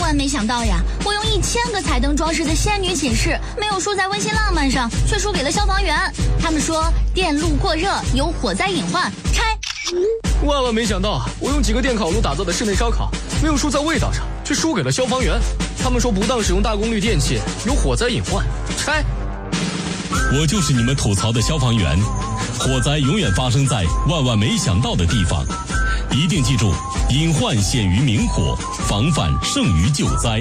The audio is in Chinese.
万没想到呀！我用1000个彩灯装饰的仙女寝室，没有输在温馨浪漫上，却输给了消防员。他们说电路过热有火灾隐患，拆。 万没想到，我用几个电烤炉打造的室内烧烤，没有输在味道上，却输给了消防员。他们说不当使用大功率电器有火灾隐患，拆。 我就是你们吐槽的消防员，火灾永远发生在万没想到的地方，一定记住，隐患显于明火，防范胜于救灾。